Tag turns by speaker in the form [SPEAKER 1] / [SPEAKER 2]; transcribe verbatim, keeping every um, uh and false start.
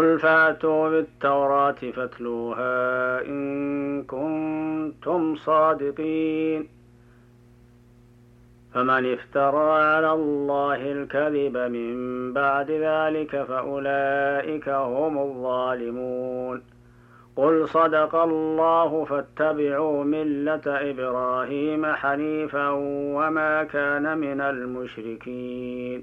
[SPEAKER 1] قل فأتوا بالتوراة فاتلوها إن كنتم صادقين. فمن افترى على الله الكذب من بعد ذلك فأولئك هم الظالمون. قل صدق الله فاتبعوا ملة إبراهيم حنيفا وما كان من المشركين.